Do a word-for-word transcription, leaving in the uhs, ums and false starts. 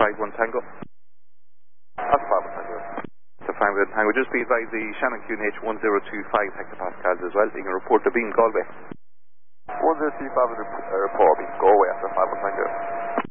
five one Tango. That's five one Tango. So five one Tango. Just be advised the Shannon Q N H one zero two five hectopascals as well. You can report the beam Galway. one zero two five uh, report, beam Galway after five one Tango.